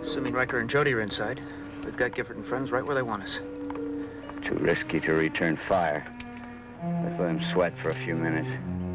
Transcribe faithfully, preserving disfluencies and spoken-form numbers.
Assuming Riker and Jody are inside, we've got Gifford and friends right where they want us. Too risky to return fire. Let's let them sweat for a few minutes.